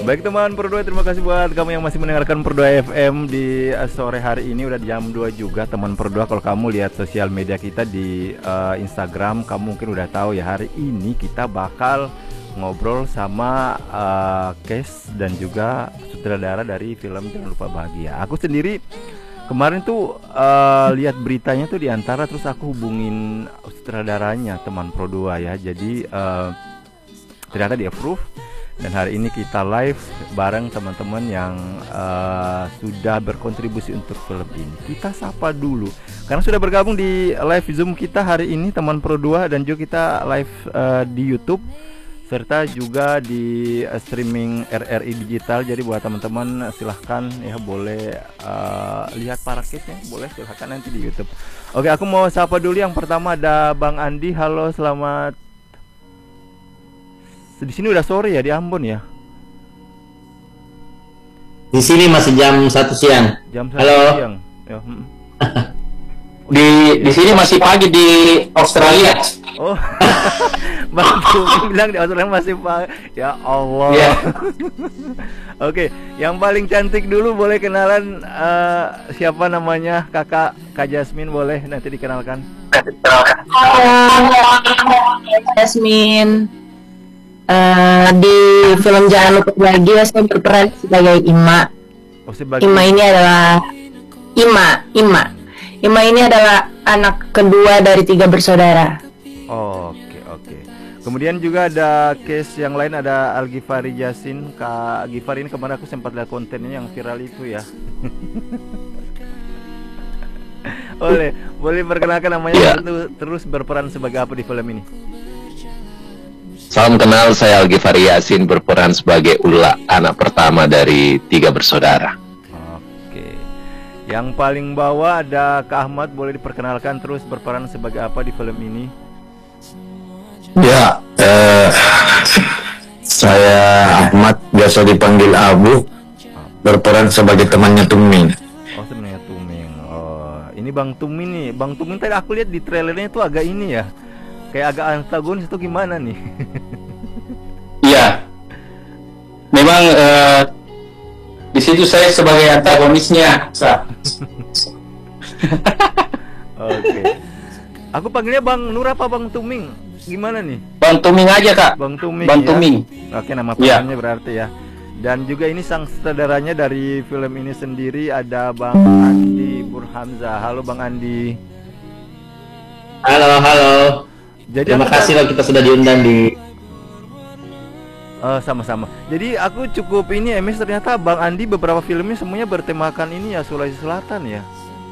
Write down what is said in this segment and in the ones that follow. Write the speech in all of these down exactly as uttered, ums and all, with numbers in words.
Baik teman Perdua, terima kasih buat kamu yang masih mendengarkan Perdua F M di uh, sore hari ini. Udah jam dua juga teman Perdua. Kalau kamu lihat sosial media kita di uh, Instagram, kamu mungkin udah tahu ya, hari ini kita bakal ngobrol sama uh, Kes dan juga sutradara dari film Jangan Lupa Bahagia. Aku sendiri kemarin tuh uh, lihat beritanya tuh di Antara, terus aku hubungin sutradaranya teman Perdua ya. Jadi uh, ternyata di approve. Dan hari ini kita live bareng teman-teman yang uh, sudah berkontribusi untuk film ini. Kita sapa dulu, karena sudah bergabung di live Zoom kita hari ini teman Pro dua, dan juga kita live uh, di YouTube serta juga di uh, streaming R R I Digital. Jadi buat teman-teman silahkan ya, boleh uh, lihat paraketnya, boleh silahkan nanti di YouTube. Oke, aku mau sapa dulu. Yang pertama ada Bang Andi. Halo, selamat. Di sini udah sore ya di Ambon ya. Di sini masih jam satu siang. Jam satu Halo. siang. Ya, hmm. Di di sini masih pagi di Australia. Oh. Bang Tumi bilang di Australia masih pagi. Ya Allah. Yeah. Oke, yang paling cantik dulu boleh kenalan uh, siapa namanya? Kakak Kak Jasmine, boleh nanti dikenalkan. Halo, Jasmine. Uh, di film Jangan Lupa Bahagia saya berperan sebagai Ima. Oh, sebagai... Ima ini adalah Ima, Ima. Ima ini adalah anak kedua dari tiga bersaudara. Oh, oke, oke. Kemudian juga ada case yang lain, ada Algifari Yasin. Kak Gifari ini kemarin aku sempat lihat kontennya yang viral itu ya. Boleh, boleh perkenalkan namanya, yeah. Terus berperan sebagai apa di film ini? Salam kenal, saya Algifari Yasin, berperan sebagai Ula, anak pertama dari tiga bersaudara. Oke. Yang paling bawah ada Kak Ahmad, boleh diperkenalkan terus berperan sebagai apa di film ini? Ya, eh, saya Ahmad, biasa dipanggil Abu, berperan sebagai temannya Tuming. Oh, temannya Tuming. Oh, ini Bang Tuming nih. Bang Tuming tadi aku lihat di trailernya itu agak ini ya, kayak agak antagonis itu, gimana nih? Iya, memang uh, di situ saya sebagai antagonisnya. Oke. Aku panggilnya Bang Nur apa Bang Tuming? Gimana nih? Bang Tuming aja Kak. Bang Tuming. Bang ya? Tuming. Oke, nama panggilannya ya. Berarti ya. Dan juga ini sang sutradaranya dari film ini sendiri ada Bang Andi Burhamza. Halo Bang Andi. Halo, halo. Jadi terima kasih loh kita sudah diundang di. Uh, sama-sama. Jadi aku cukup ini M S, ternyata Bang Andi beberapa filmnya semuanya bertemakan ini ya, Sulawesi Selatan ya.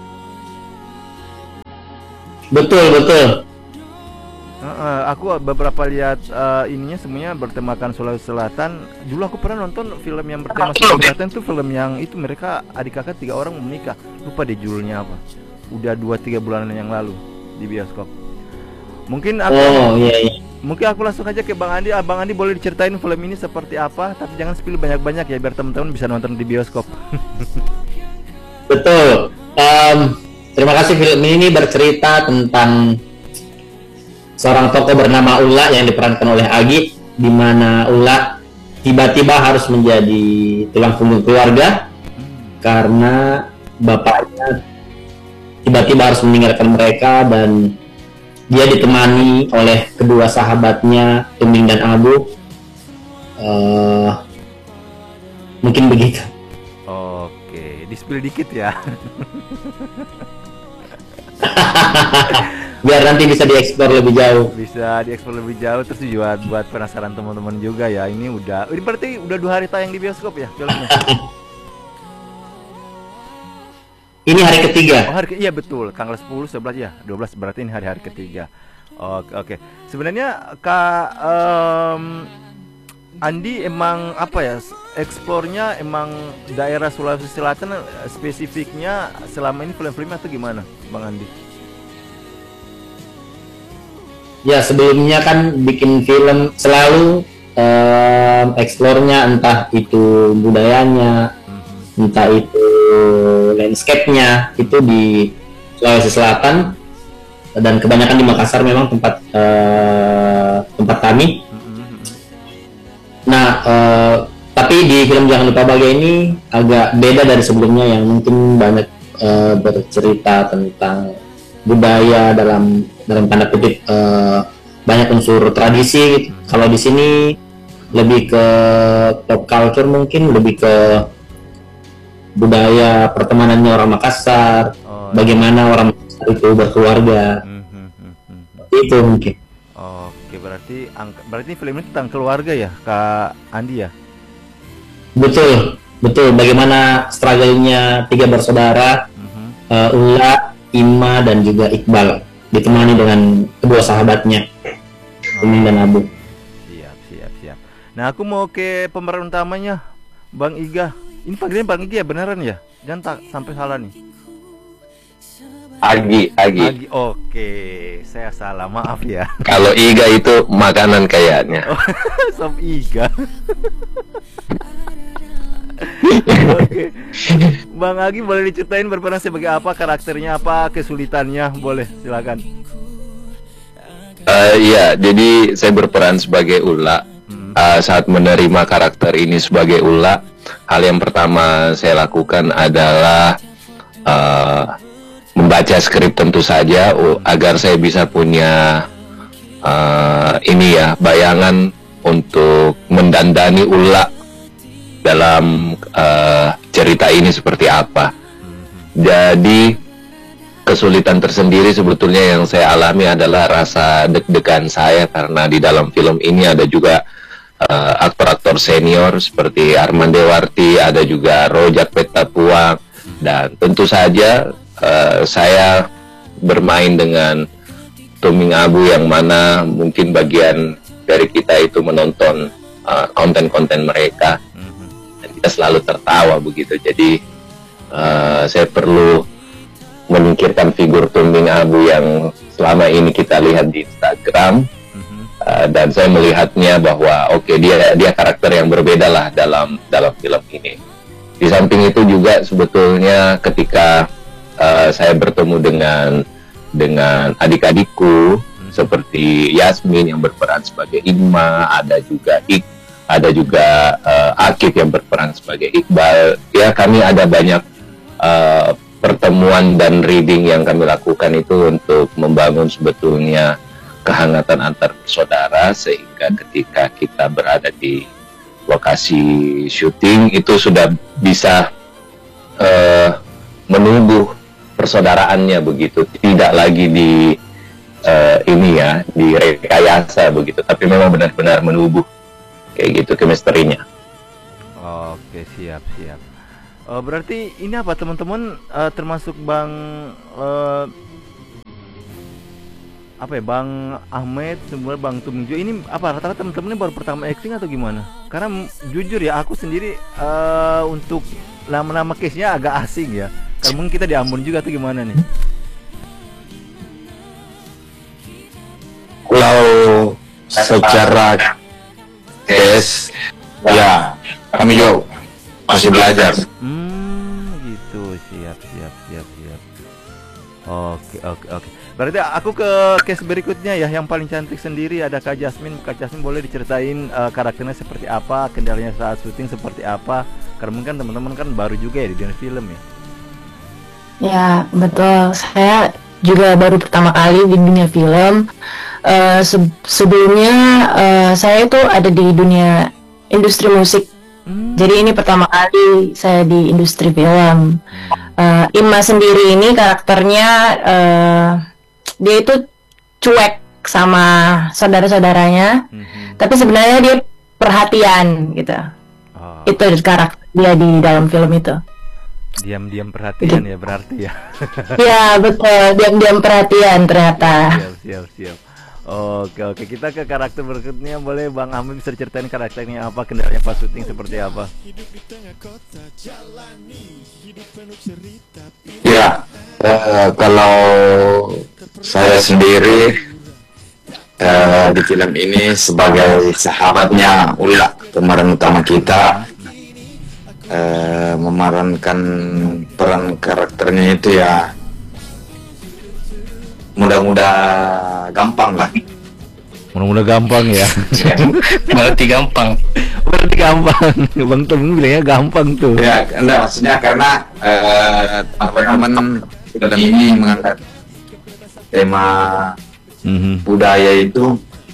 Betul, betul. Uh, uh, aku beberapa lihat uh, ininya semuanya bertemakan Sulawesi Selatan. Dulu aku pernah nonton film yang bertema Sulawesi Selatan tuh, film yang itu mereka adik kakak tiga orang menikah. Lupa deh judulnya apa. Udah dua tiga bulanan yang lalu di bioskop. Mungkin aku Oh, iya, iya. Mungkin aku langsung aja ke Bang Andi. Ah, Bang Andi boleh diceritain film ini seperti apa, tapi jangan spill banyak-banyak ya, biar teman-teman bisa nonton di bioskop. Betul. Um, terima kasih. Film ini bercerita tentang seorang tokoh bernama Ula yang diperankan oleh Agi, di mana Ula tiba-tiba harus menjadi tulang punggung keluarga karena bapaknya tiba-tiba harus meninggalkan mereka, dan dia ditemani oleh kedua sahabatnya Tuming dan Abu. Uh, mungkin begitu. Oke, di-spill dikit ya. Biar nanti bisa dieksplor lebih jauh. Bisa dieksplor lebih jauh, terus juga buat penasaran teman-teman juga ya. Ini udah, ini berarti udah dua hari tayang di bioskop ya filmnya? Ini hari ketiga. Oh, hari ke iya betul, tanggal sepuluh, sebelas ya, dua belas, berarti ini hari-hari ketiga. Oke, oke. Sebenarnya Kak um, Andi emang apa ya, eksplornya emang daerah Sulawesi Selatan spesifiknya selama ini film-filmnya atau gimana, Bang Andi? Ya, sebelumnya kan bikin film selalu um, eksplornya entah itu budayanya, mm-hmm. entah itu landscape-nya, itu di Sulawesi Selatan, dan kebanyakan di Makassar memang tempat uh, tempat kami. Nah, uh, tapi Tapi di film Jangan Lupa Bahagia ini agak beda dari sebelumnya yang mungkin banyak uh, bercerita tentang budaya dalam dalam tanda kutip uh, banyak unsur tradisi gitu. Kalau di sini lebih ke pop culture, mungkin lebih ke budaya pertemanannya orang Makassar, oh, bagaimana orang Makassar itu berkeluarga. Hmm, hmm, hmm, hmm. Itu mungkin. Oke, berarti berarti film ini tentang keluarga ya, Kak Andi ya? Betul, betul. Bagaimana struggle-nya tiga bersaudara, uh-huh. uh, Ula, Ima, dan juga Iqbal, ditemani dengan kedua sahabatnya, Umi oh. dan Abu. Siap, siap, siap. Nah, aku mau ke pemeran utamanya, Bang Iga. Ini panggilnya Bang Iga ya, beneran ya? Jangan tak sampai salah nih. Agi, Agi. Agi, oke. Saya salah, maaf ya. Kalau Iga itu makanan kayaknya. Oh, sop Iga. Oke, Bang Agi boleh diceritain berperan sebagai apa, karakternya apa, kesulitannya, boleh silakan. Uh, iya, jadi saya berperan sebagai Ula. Hmm. Uh, saat menerima karakter ini sebagai Ula, hal yang pertama saya lakukan adalah uh, membaca skrip tentu saja, uh, agar saya bisa punya uh, ini ya bayangan untuk mendandani Ula dalam uh, cerita ini seperti apa. Jadi kesulitan tersendiri sebetulnya yang saya alami adalah rasa deg-degan saya, karena di dalam film ini ada juga uh, aktor-aktor senior seperti Arman Dewarti, ada juga Rojak Petapuang, dan tentu saja uh, saya bermain dengan Tuming Abu, yang mana mungkin bagian dari kita itu menonton uh, konten-konten mereka, kita selalu tertawa begitu. Jadi uh, saya perlu menyingkirkan figur Tuming Abu yang selama ini kita lihat di Instagram, uh, dan saya melihatnya bahwa oke okay, dia dia karakter yang berbeda lah dalam dalam film ini. Di samping itu juga sebetulnya ketika uh, saya bertemu dengan dengan adik-adikku seperti Yasmin yang berperan sebagai Ima, ada juga Ik ada juga uh, Akif yang berperan sebagai Iqbal. Ya, kami ada banyak uh, pertemuan dan reading yang kami lakukan itu untuk membangun sebetulnya kehangatan antar saudara, sehingga ketika kita berada di lokasi syuting itu sudah bisa uh, menumbuh persaudaraannya begitu, tidak lagi di uh, ini ya di rekayasa begitu, tapi memang benar-benar menumbuh kayak gitu chemistry-nya. Oke, siap, siap. Uh, berarti ini apa teman-teman, uh, termasuk Bang uh, apa ya, Bang Ahmed, semua Bang Tumingjo, ini apa rata-rata teman-teman ini baru pertama acting atau gimana? Karena jujur ya, aku sendiri uh, untuk nama-nama case-nya agak asing ya. Karena mungkin kita di Ambon juga atau gimana nih? Kalau secara yes, ya kami juga masih belajar. Hmm, gitu, siap, siap, siap, siap. Oke, oke, oke. Berarti aku ke case berikutnya ya, yang paling cantik sendiri ada Kak Jasmine. Kak Jasmine boleh diceritain uh, karakternya seperti apa, kendalanya saat syuting seperti apa? Karena mungkin teman-teman kan baru juga ya di dunia film ya. Ya, betul. Saya juga baru pertama kali di dunia film. Uh, se- sebelumnya uh, saya itu ada di dunia industri musik, hmm. jadi ini pertama kali saya di industri film. uh, Ima sendiri ini karakternya uh, dia itu cuek sama saudara-saudaranya, hmm. tapi sebenarnya dia perhatian gitu. Oh. Itu karakter dia di dalam film itu. Diam-diam perhatian gitu. Ya berarti ya. Ya betul, diam-diam perhatian ternyata. Siap, siap, siap. Oke, oke, kita ke karakter berikutnya. Boleh Bang Ahmed bisa ceritain karakternya apa, kendalanya pas syuting seperti apa? Ya, uh, kalau saya sendiri uh, di film ini sebagai sahabatnya Ula, pemeran utama kita, uh, memerankan peran karakternya itu ya mudah-mudah gampang lah. Mudah-mudahan gampang ya. Berarti gampang. Berarti gampang. Bang Toming bilangnya gampang tuh. Ya, enggak, maksudnya karena eh, teman-teman film ini mengangkat tema Mhm. budaya itu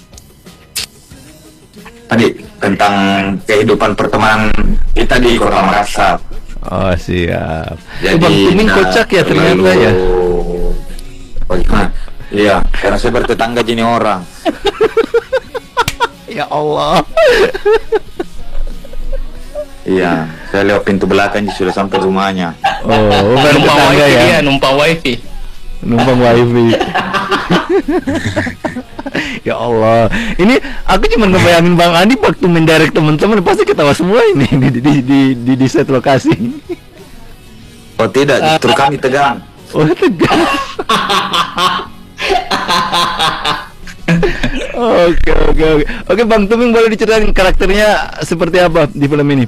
tadi tentang kehidupan pertemanan kita di Kota Makassar. Oh siap. Jadi, Oh, Bang Tuming nah, kocak ya ternyata terlalu- ya. Bagaimana? Iya, karena saya bertetangga gini orang. Ya Allah. Iya, saya lewat pintu belakang sudah sampai rumahnya. Oh, baru Numpang tetangga wifi ya. dia, numpang wifi. Numpang wifi. Ya Allah, ini aku cuma ngebayangin Bang Andi waktu mendirect teman-teman pasti ketawa semua ini di di di di, di, di set lokasi. Oh tidak, justru kami tegang. Oh tegang. Oke oke oke oke Bang Tuming boleh diceritain karakternya seperti apa di film ini?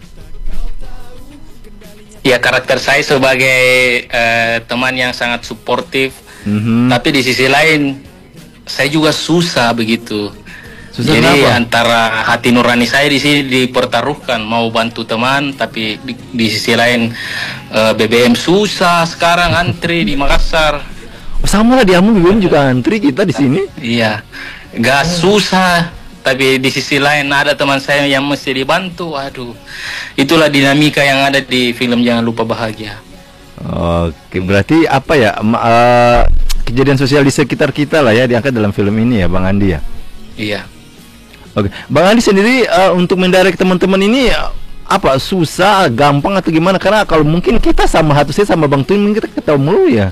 Ya, karakter saya sebagai eh, teman yang sangat suportif, Mhm. tapi di sisi lain saya juga susah begitu. Susah Jadi kenapa? antara hati nurani saya di sini dipertaruhkan, mau bantu teman, tapi di, di sisi lain eh, B B M susah sekarang antri di Makassar. Oh, sama lah di Amu B B M juga antri kita di sini. Iya, gak susah, tapi di sisi lain ada teman saya yang mesti dibantu. Aduh, itulah dinamika yang ada di film Jangan Lupa Bahagia. Oke, berarti apa ya ma- eh, kejadian sosial di sekitar kita lah ya diangkat dalam film ini ya Bang Andi ya. Iya. Oke, Bang Andi sendiri eh, untuk mendirect teman-teman ini eh, apa susah, gampang atau gimana? Karena kalau mungkin kita sama Hatu saya sama Bang Tuming kita ketemu mulu ya.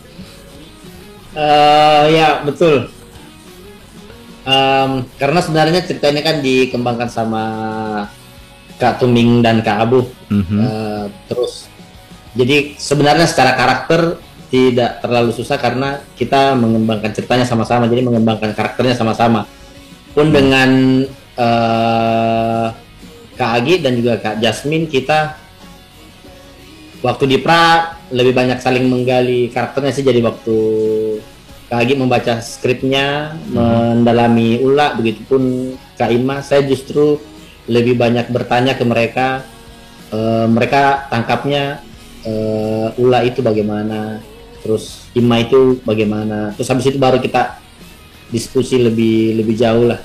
Eh, ya betul. Em, karena sebenarnya cerita ini kan dikembangkan sama Kak Tuming dan Kak Abu. Mhm. Eh, terus, jadi sebenarnya secara karakter tidak terlalu susah karena kita mengembangkan ceritanya sama-sama. Jadi mengembangkan karakternya sama-sama. Pun dengan eh, Kak Agi dan juga Kak Jasmine kita waktu di pra lebih banyak saling menggali karakternya sih. Jadi waktu Kak Agi membaca skripnya, mendalami Ula, begitupun Kak Ima, saya justru lebih banyak bertanya ke mereka. Eh, mereka tangkapnya eh, Ula itu bagaimana, terus Ima itu bagaimana, terus habis itu baru kita diskusi lebih lebih jauh lah.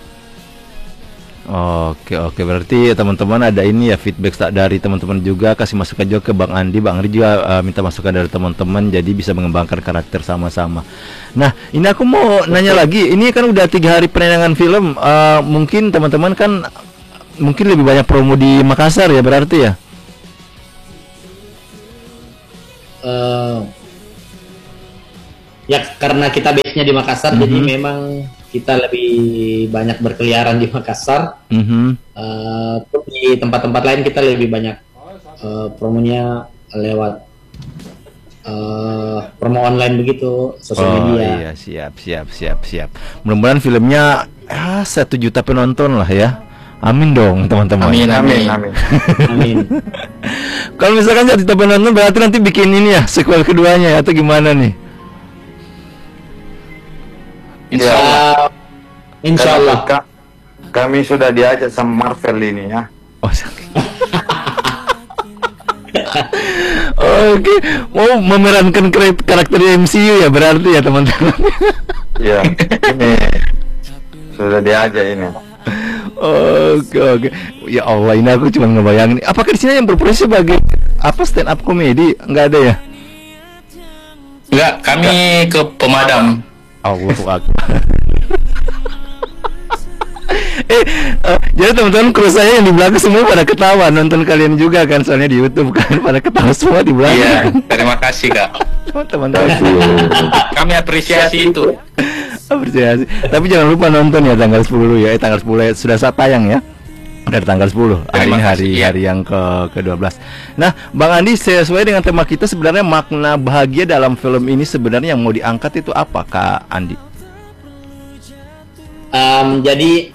Oke oke berarti teman-teman ada ini ya feedback tak dari teman-teman juga, kasih masukan juga ke Bang Andi. Bang Andi juga uh, minta masukan dari teman-teman jadi bisa mengembangkan karakter sama-sama. Nah ini aku mau nanya lagi, ini kan udah tiga hari penayangan film, uh, mungkin teman-teman kan mungkin lebih banyak promo di Makassar ya berarti ya. Eh, ya karena kita base-nya di Makassar, Mhm. jadi memang kita lebih banyak berkeliaran di Makassar. Mhm. Eh, terus di tempat-tempat lain kita lebih banyak eh, promonya lewat eh, promo online begitu, sosial Oh media. iya siap siap siap siap. Mudah-mudahan filmnya ah, satu juta penonton lah ya. Amin dong teman-teman. Amin, amin. Amin. Amin. Kalau misalkan satu juta penonton berarti nanti bikin ini ya sequel keduanya ya, atau gimana nih? Insya Ya. Allah. Eh, Insya Allah. Kak, kami sudah diajak sama Marvel ini ya. Oh, oke, mau memerankan kre- karakter M C U ya berarti ya teman-teman. Iya. Ini sudah diajak ini. Oke oke. Ya Allah, ini aku cuma ngebayangin. Apakah di sini yang berprofesi sebagai apa stand up komedi? Enggak ada ya? Enggak, kami ke pemadam. Allahu Akbar. eh, eh, jadi teman-teman kru saya yang di belakang semua pada ketawa, nonton kalian juga kan soalnya di YouTube kan pada ketawa semua di Iya, belakang. terima kasih Kak. Oh, teman-teman. Kami apresiasi itu. Apresiasi. Tapi jangan lupa nonton ya tanggal sepuluh ya. Eh, tanggal sepuluh ya. Sudah saat tayang ya. Dari tanggal sepuluh. Hari Terima ini hari kasih, ya. hari yang ke ke-dua belas. Nah, Bang Andi sesuai dengan tema kita sebenarnya makna bahagia dalam film ini sebenarnya yang mau diangkat itu apa, Kak Andi? Em, jadi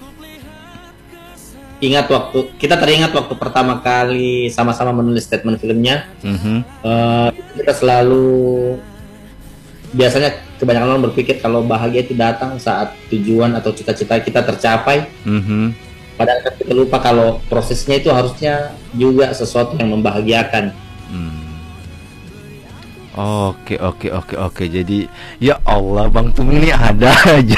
ingat waktu kita teringat waktu pertama kali sama-sama menulis statement filmnya. Mhm. Eh, kita selalu biasanya kebanyakan orang berpikir kalau bahagia itu datang saat tujuan atau cita-cita kita tercapai. Mhm. Padahal kita lupa kalau prosesnya itu harusnya juga sesuatu yang membahagiakan. Hmm. Oke oke oke oke. Jadi ya Allah, Bang Tum ini ada aja.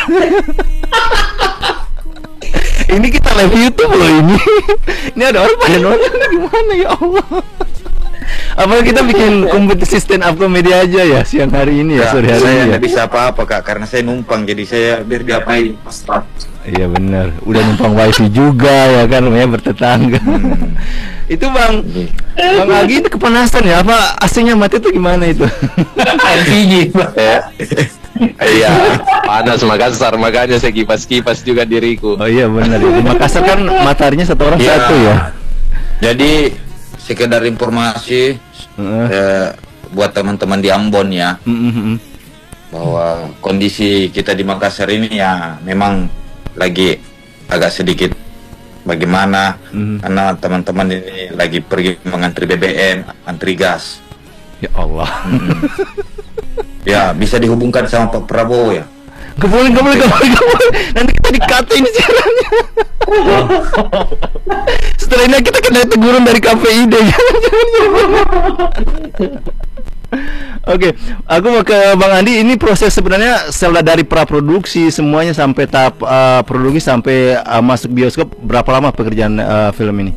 Ini kita live YouTube loh ini. Ini ada orang pada nonton gimana ya Allah. Apa kita bikin kompetisi stand up comedy aja ya siang hari ini ya, Ya, sore hari saya ini ya? nggak bisa apa-apa Kak, karena saya numpang, jadi saya biar diapain. Iya benar, udah numpang wifi juga ya kan, namanya bertetangga. Hmm. Itu Bang, Bang Agi itu kepanasan ya, apa A C-nya mati itu gimana itu? L P G. Ya. Iya, panas Makassar, makanya saya kipas-kipas juga diriku. Oh iya benar ya, di Makassar kan mataharinya satu orang Iya. satu ya. Jadi sekedar informasi Heeh. eh, buat teman-teman di Ambon ya, Mm-mm. bahwa kondisi kita di Makassar ini ya memang lagi agak sedikit bagaimana, Mhm. karena teman-teman ini lagi pergi mengantri B B M, antri gas. Ya Allah. Ya bisa dihubungkan sama Pak Prabowo ya. Gak boleh, gak boleh, gak boleh, gak boleh. Nanti kita dikatain siarannya. Setelah ini kita kena teguran dari K P I D. Jangan, jangan, jangan. Oke, aku mau ke Bang Andi. Ini proses sebenarnya setelah dari praproduksi semuanya sampai tahap uh, produksi sampai uh, masuk bioskop, berapa lama pekerjaan uh, film ini?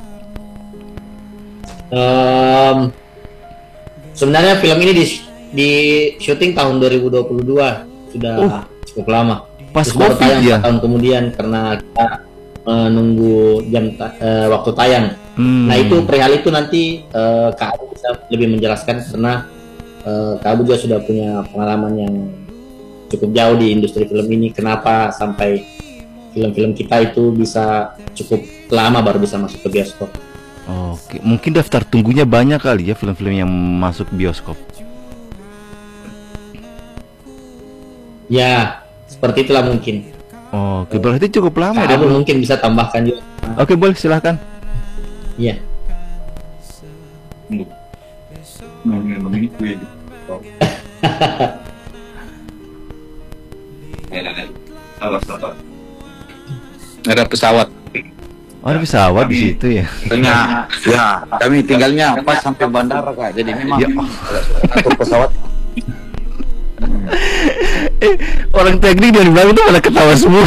Um, sebenarnya film ini di, di syuting tahun dua ribu dua puluh dua, sudah Oh. cukup lama. Pas Terus baru COVID tayang ya? empat tahun kemudian karena kita menunggu jam ta- eh, waktu tayang. Hmm. Nah itu perihal itu nanti eh, Kak Abu bisa lebih menjelaskan karena eh, Kak Abu juga sudah punya pengalaman yang cukup jauh di industri film ini. Kenapa sampai film-film kita itu bisa cukup lama baru bisa masuk ke bioskop? Oke, mungkin daftar tunggunya banyak kali ya film-film yang masuk bioskop. Ya seperti itulah mungkin. Oke, berarti cukup lama Kak ya. Abu mungkin bisa tambahkan juga. Oke, boleh silahkan. Iya. Ada pesawat. Oh, ada pesawat di situ ya. Tengah, ya kami tinggalnya pas sampai bandara Kak, jadi memang Ya. atur pesawat. Eh, orang teknik dari belakang itu pada ketawa semua.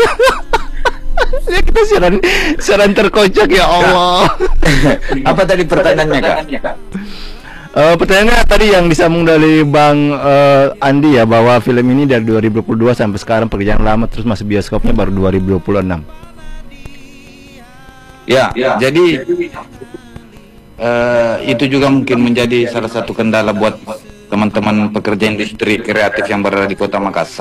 Ya kita siaran siaran terkocak ya Allah. Apa tadi pertanyaannya Kak? Eh, pertanyaannya tadi yang disambung dari Bang eh, Andi ya, bahwa film ini dari dua ribu dua puluh dua sampai sekarang pekerjaan lama, terus masuk bioskopnya baru dua ribu dua puluh enam. Ya, jadi eh, itu juga mungkin menjadi salah satu kendala buat teman-teman pekerja industri kreatif yang berada di Kota Makassar.